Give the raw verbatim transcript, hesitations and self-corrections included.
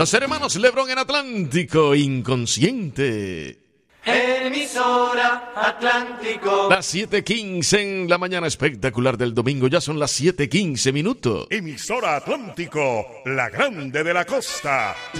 Los hermanos Lebrón en Atlántico, Inconsciente. Emisora Atlántico. Las siete quince en la mañana espectacular del domingo. Ya son las siete quince minutos. Emisora Atlántico, la grande de la costa.